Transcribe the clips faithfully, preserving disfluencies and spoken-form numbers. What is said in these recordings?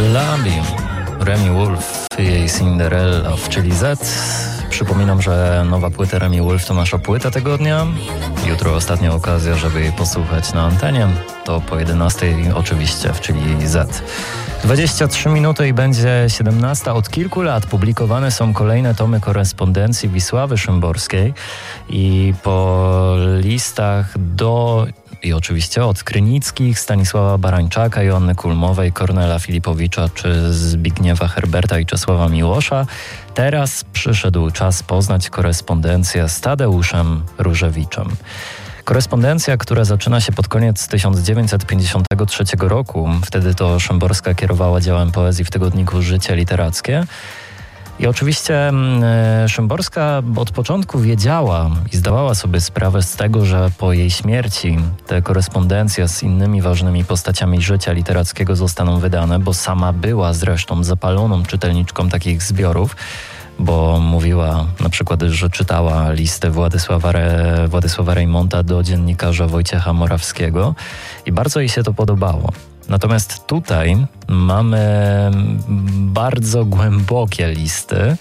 Labi, Remi Wolf, jej Cinderella w Chili Z. Przypominam, że nowa płyta Remi Wolf to nasza płyta tygodnia. Jutro ostatnia okazja, żeby jej posłuchać na antenie. To po jedenastej oczywiście w Chili Z. dwadzieścia trzy minuty i będzie siedemnasta. Od kilku lat publikowane są kolejne tomy korespondencji Wisławy Szymborskiej i po listach do i oczywiście od Krynickich, Stanisława Barańczaka, Joanny Kulmowej, Kornela Filipowicza czy Zbigniewa Herberta i Czesława Miłosza teraz przyszedł czas poznać korespondencję z Tadeuszem Różewiczem. Korespondencja, która zaczyna się pod koniec tysiąc dziewięćset pięćdziesiątego trzeciego roku. Wtedy to Szymborska kierowała działem poezji w tygodniku Życie Literackie. I oczywiście y, Szymborska od początku wiedziała i zdawała sobie sprawę z tego, że po jej śmierci te korespondencje z innymi ważnymi postaciami życia literackiego zostaną wydane, bo sama była zresztą zapaloną czytelniczką takich zbiorów, bo mówiła na przykład, że czytała listy Władysława, Re, Władysława Reymonta do dziennikarza Wojciecha Morawskiego i bardzo jej się to podobało. Natomiast tutaj mamy bardzo głębokie listy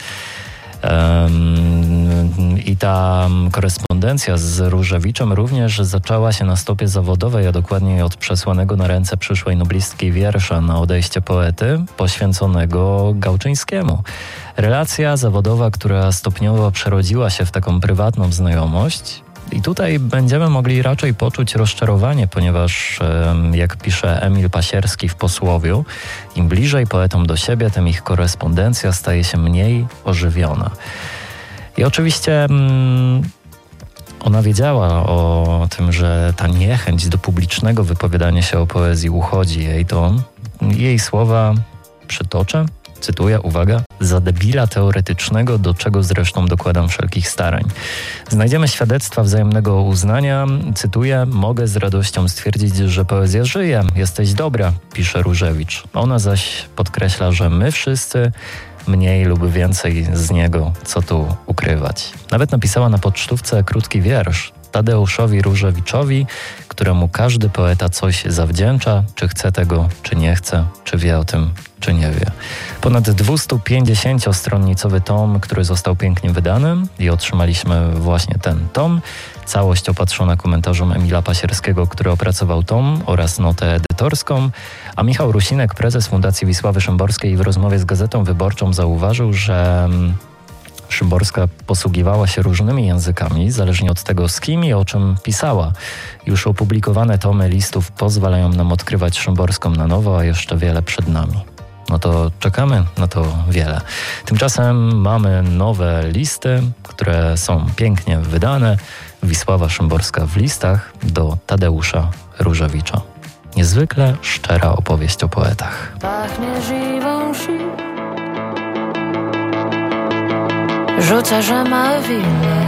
um, i ta korespondencja z Różewiczem również zaczęła się na stopie zawodowej, a dokładniej od przesłanego na ręce przyszłej noblistki wiersza na odejście poety poświęconego Gałczyńskiemu. Relacja zawodowa, która stopniowo przerodziła się w taką prywatną znajomość. I tutaj będziemy mogli raczej poczuć rozczarowanie, ponieważ jak pisze Emil Pasierski w Posłowiu, im bliżej poetom do siebie, tym ich korespondencja staje się mniej ożywiona. I oczywiście ona wiedziała o tym, że ta niechęć do publicznego wypowiadania się o poezji uchodzi jej, to jej słowa przytoczę. Cytuję, uwaga, za debila teoretycznego, do czego zresztą dokładam wszelkich starań. Znajdziemy świadectwa wzajemnego uznania. Cytuję, mogę z radością stwierdzić, że poezja żyje, jesteś dobra, pisze Różewicz. Ona zaś podkreśla, że my wszyscy mniej lub więcej z niego, co tu ukrywać. Nawet napisała na pocztówce krótki wiersz Tadeuszowi Różewiczowi, któremu każdy poeta coś zawdzięcza, czy chce tego, czy nie chce, czy wie o tym, czy nie wie. Ponad dwustupięćdziesięciostronicowy tom, który został pięknie wydany i otrzymaliśmy właśnie ten tom. Całość opatrzona komentarzem Emila Pasierskiego, który opracował tom oraz notę edytorską, a Michał Rusinek, prezes Fundacji Wisławy Szymborskiej, w rozmowie z Gazetą Wyborczą zauważył, że Szymborska posługiwała się różnymi językami, zależnie od tego, z kim i o czym pisała. Już opublikowane tomy listów pozwalają nam odkrywać Szymborską na nowo, a jeszcze wiele przed nami. No to czekamy na to wiele. Tymczasem mamy nowe listy, które są pięknie wydane. Wisława Szymborska w listach do Tadeusza Różewicza. Niezwykle szczera opowieść o poetach. Pachnie żywą szyb. Rzuca, że ma winę.